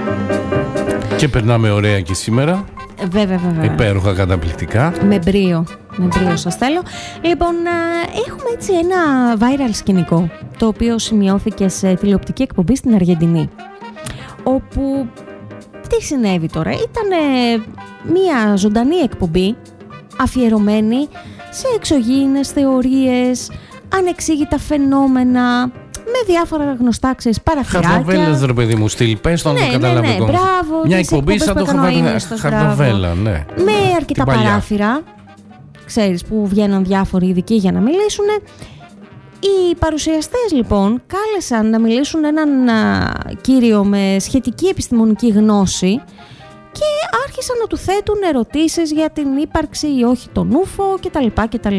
Και περνάμε ωραία και σήμερα. Βέβαια. Υπέροχα, καταπληκτικά. Με μπρίο σας θέλω. Λοιπόν, έχουμε έτσι ένα viral σκηνικό, το οποίο σημειώθηκε σε τηλεοπτική εκπομπή στην Αργεντινή. Όπου, τι συνέβη τώρα, ήταν μια ζωντανή εκπομπή αφιερωμένη σε εξωγήινες θεωρίες, ανεξήγητα φαινόμενα, με διάφορα γνωστά, ξέρεις, παραθυράκια. Χαρτοβέλες, ρε παιδί μου, στυλ, πες το να το καταλάβω. Ναι, μπράβο. Μια εκπομπή σαν το χαρτοβέλα, ναι. Με αρκετά παράθυρα, ξέρεις, που βγαίνουν διάφοροι ειδικοί για να μιλήσουν. Οι παρουσιαστές λοιπόν κάλεσαν να μιλήσουν έναν κύριο με σχετική επιστημονική γνώση και άρχισαν να του θέτουν ερωτήσεις για την ύπαρξη ή όχι των UFO κτλ.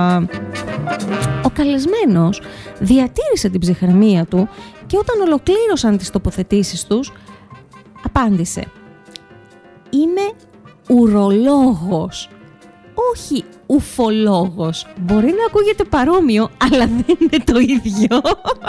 Ο καλεσμένος διατήρησε την ψυχραιμία του και όταν ολοκλήρωσαν τις τοποθετήσεις τους, απάντησε: «Είμαι ουρολόγος, όχι ουφολόγος». Μπορεί να ακούγεται παρόμοιο, αλλά δεν είναι το ίδιο.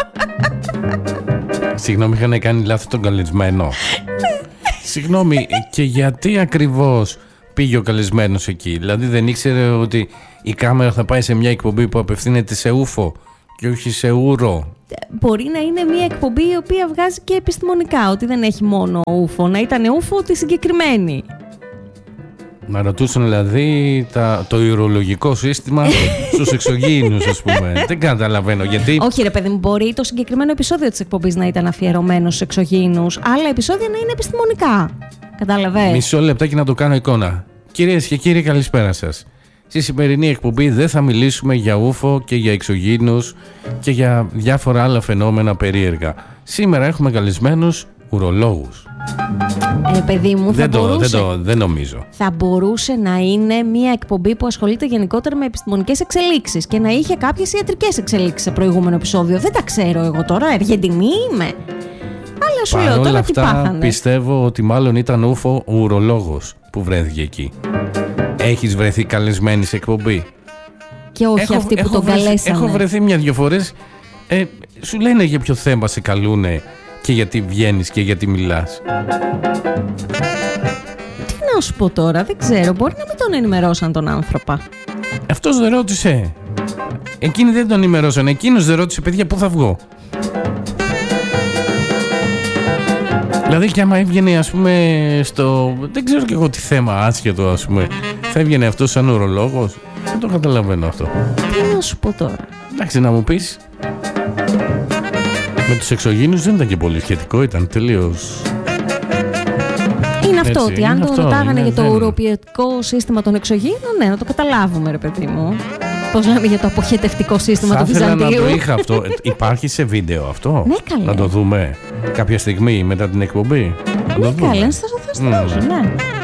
Συγγνώμη, είχαν κάνει λάθος τον καλεσμένο. Συγγνώμη, και γιατί ακριβώς πήγε ο καλεσμένος εκεί? Δηλαδή δεν ήξερε ότι η κάμερα θα πάει σε μια εκπομπή που απευθύνεται σε ούφο και όχι σε ούρο? Μπορεί να είναι μια εκπομπή η οποία βγάζει και επιστημονικά, ότι δεν έχει μόνο ούφο, να ήταν ούφο τη συγκεκριμένη. Να ρωτούσαν δηλαδή το ηρολογικό σύστημα στους εξωγήινους, ας πούμε. Δεν καταλαβαίνω γιατί. Όχι ρε παιδί μου, μπορεί το συγκεκριμένο επεισόδιο της εκπομπής να ήταν αφιερωμένο στους εξωγήινους, άλλα επεισόδια να είναι επιστημονικά. Καταλαβαίνεις. Μισό λεπτάκι να το κάνω εικόνα. Κυρίες και κύριοι, καλησπέρα σας. Στη σημερινή εκπομπή δεν θα μιλήσουμε για ούφο και για εξωγήινους και για διάφορα άλλα φαινόμενα περίεργα. Σήμερα έχουμε καλεσμένους ουρολόγους. Παιδί μου, δεν νομίζω. Θα μπορούσε να είναι μια εκπομπή που ασχολείται γενικότερα με επιστημονικές εξελίξεις και να είχε κάποιες ιατρικές εξελίξεις σε προηγούμενο επεισόδιο. Δεν τα ξέρω εγώ τώρα, Αργεντινή είμαι. Αλλά σου λέω τώρα τι πάθανε. Πιστεύω ότι μάλλον ήταν ούφο ο ουρολόγος που βρέθηκε εκεί. Έχεις βρεθεί καλεσμένη σε εκπομπή? Και όχι αυτοί που τον καλέσανε. Έχω βρεθεί μια-δυο φορές. Σου λένε για ποιο θέμα σε καλούνε και γιατί βγαίνεις και γιατί μιλάς. Τι να σου πω τώρα, δεν ξέρω. Μπορεί να μην τον ενημερώσαν τον άνθρωπα. Αυτός δεν ρώτησε. Εκείνοι δεν τον ενημερώσαν. Εκείνος δεν ρώτησε, παιδιά, πού θα βγω. Δηλαδή και άμα έβγαινε, ας πούμε, στο... δεν ξέρω κι εγώ τι θέμα άσχετο, ας πούμε, θα έβγαινε αυτό σαν ουρολόγος. Δεν το καταλαβαίνω αυτό. Τι να σου πω τώρα. Εντάξει, να μου πεις. Με τους εξωγήινους δεν ήταν και πολύ σχετικό, ήταν τελείως... Είναι αυτό, ότι αν το ρωτάγανε για το ουροποιητικό σύστημα των εξωγήινων, ναι, να το καταλάβουμε, ρε παιδί μου. Πώς λέμε για το αποχετευτικό σύστημα του Βυζαντίου. Θα ήθελα να το είχα αυτό. Υπάρχει σε βίντεο αυτό? Ναι, καλέ. Να το δούμε κάποια στιγμή μετά την εκπομπή. Ναι, καλέ, θα το δώσω, ναι.